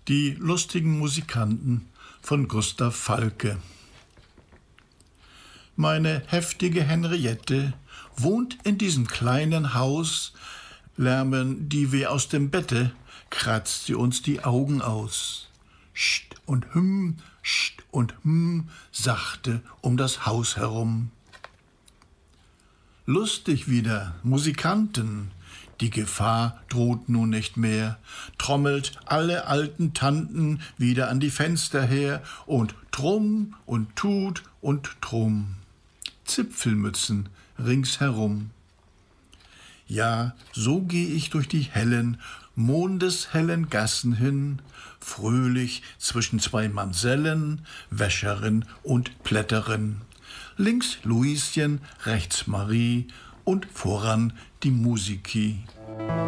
Die lustigen Musikanten von Gustav Falke. Meine heftige Henriette wohnt in diesem kleinen Haus, lärmen die wir aus dem Bette, kratzt sie uns die Augen aus. Scht und sachte um das Haus herum. Lustig wieder, Musikanten, die Gefahr droht nun nicht mehr, trommelt alle alten Tanten wieder an die Fenster her und trumm und tut und trumm. Zipfelmützen ringsherum. Ja, so geh ich durch die hellen, mondeshellen Gassen hin, fröhlich zwischen zwei Mamsellen, Wäscherin und Plätterin. Links Luischen, rechts Marie und voran die Musiki.